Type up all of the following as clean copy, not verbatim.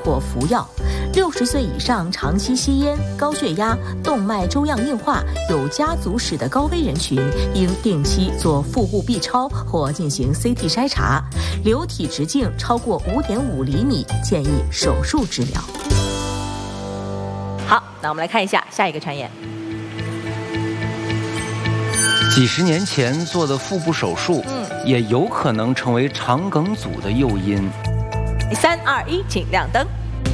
或服药。60岁以上长期吸烟、高血压、动脉粥样硬化、有家族史的高危人群，应定期做腹部 B 超或进行 CT 筛查。流体直径超过5.5厘米，建议手术治疗。好，那我们来看一下下一个传言。 几十年前做的腹部手术，也有可能成为肠梗阻的诱因。 3、2、1，请亮灯。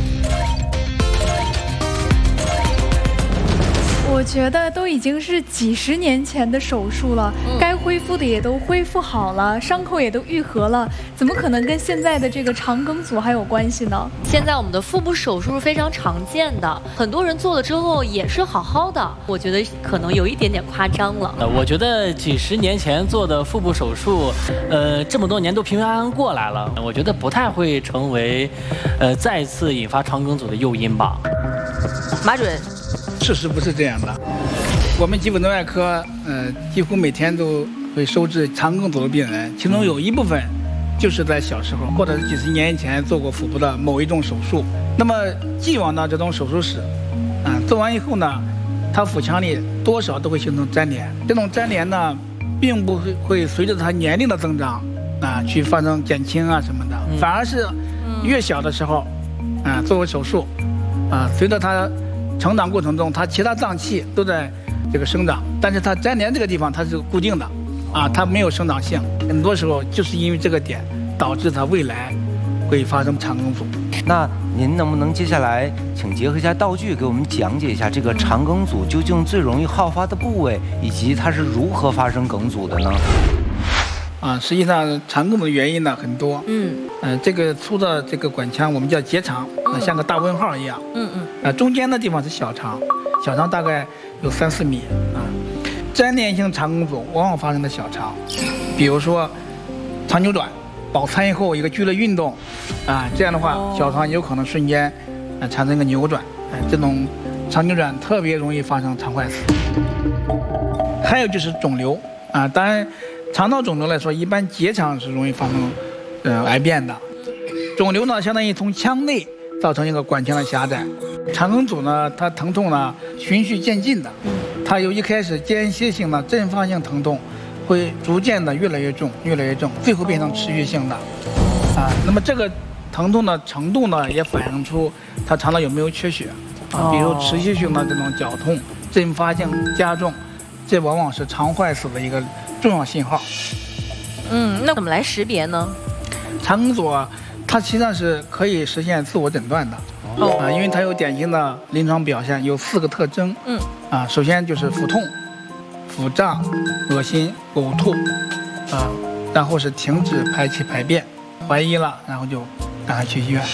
我觉得都已经是几十年前的手术了，该恢复的也都恢复好了，伤口也都愈合了，怎么可能跟现在的这个肠梗阻还有关系呢？ 现在我们的腹部手术是非常常见的，很多人做了之后也是好好的，我觉得可能有一点点夸张了。 我觉得几十年前做的腹部手术，这么多年都平平安安过来了，我觉得不太会成为，再次引发肠梗阻的诱因吧。 马主任。 事实不是这样的，我们急诊外科，几乎每天都会收治肠梗阻的病人，其中有一部分就是在小时候或者是几十年以前做过腹部的某一种手术。那么既往的这种手术史，做完以后呢，它腹腔里多少都会形成粘连，这种粘连呢，并不会随着它年龄的增长去发生减轻什么的，反而是越小的时候，做过手术，随着它成长过程中，它其他脏器都在这个生长，但是它粘连这个地方它是固定的，它没有生长性。很多时候就是因为这个点，导致它未来会发生肠梗阻。 那您能不能接下来请结合一下道具，给我们讲解一下这个肠梗阻究竟最容易好发的部位，以及它是如何发生梗阻的呢？ 实际上肠梗阻的原因呢很多。这个粗的这个管腔我们叫结肠，像个大问号一样。中间的地方是小肠，小肠大概有3、4米。粘连性肠梗阻往往发生在小肠，比如说肠扭转，饱餐以后一个剧烈运动，这样的话小肠有可能瞬间产生一个扭转，这种肠扭转特别容易发生肠坏死。还有就是肿瘤当然。肠道肿瘤来说，一般结肠是容易发生癌变的。肿瘤呢，相当于从腔内造成一个管腔的狭窄。肠梗阻呢，它疼痛呢循序渐进的，它由一开始间歇性的阵发性疼痛，会逐渐的越来越重，越来越重，最后变成持续性的。那么这个疼痛的程度呢，也反映出它肠道有没有缺血比如持续性的这种绞痛、阵发性加重，这往往是肠坏死的一个重要信号。 那怎么来识别呢？ 肠梗阻它实际上是可以实现自我诊断的。因为它有典型的临床表现，有4个特征。首先就是腹痛、腹胀、恶心、呕吐，然后是停止排气排便，怀疑了，然后就让他去医院。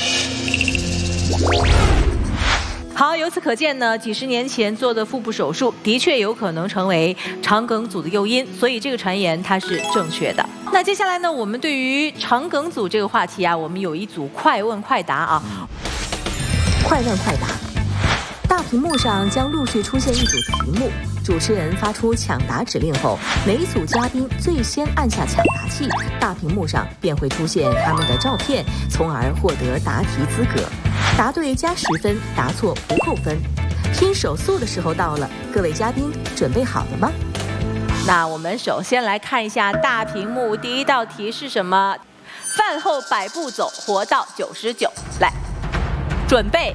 好，由此可见呢，几十年前做的腹部手术的确有可能成为肠梗阻的诱因，所以这个传言它是正确的。那接下来呢，我们对于肠梗阻这个话题我们有一组快问快答快问快答，大屏幕上将陆续出现一组题目，主持人发出抢答指令后，哪一组嘉宾最先按下抢答器，大屏幕上便会出现他们的照片，从而获得答题资格。答对加10分，答错不扣分。拼手速的时候到了，各位嘉宾准备好了吗？那我们首先来看一下大屏幕，第一道题是什么？饭后100步走，活到99。来，准备，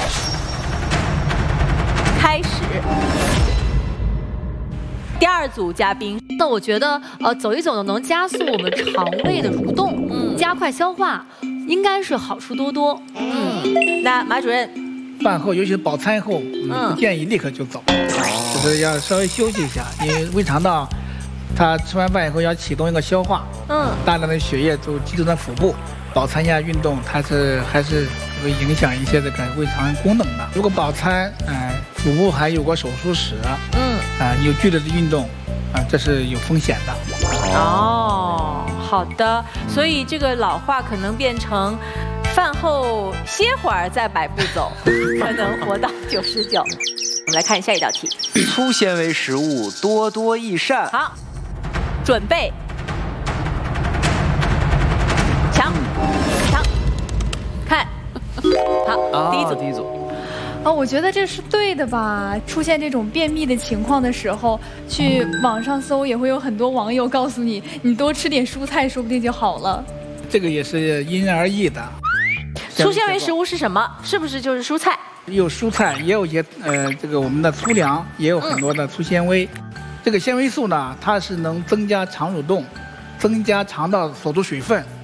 开始。第2组嘉宾， 那我觉得走一走能加速我们肠胃的蠕动，加快消化，应该是好处多多。 那马主任， 饭后尤其是饱餐后，不建议立刻就走，就是要稍微休息一下，因为胃肠道它吃完饭以后要启动一个消化，大量的血液都集中在腹部，饱餐下运动它还是会影响一些这个胃肠功能的。如果饱餐，腹部还有过手术史，有剧烈的运动，这是有风险的。 好的，所以这个老话可能变成饭后歇会儿再100步走，可能活到99。我们来看下一道题， 粗纤维食物多多益善。 好，准备，抢，看，好， 第一组， 第一组。 我觉得这是对的吧？出现这种便秘的情况的时候，去网上搜也会有很多网友告诉你，你多吃点蔬菜，说不定就好了。 这个也是因人而异的。 粗纤维食物是什么？是不是就是蔬菜？ 有蔬菜，也有一些这个我们的粗粮也有很多的粗纤维。这个纤维素呢，它是能增加肠蠕动，增加肠道锁住水分，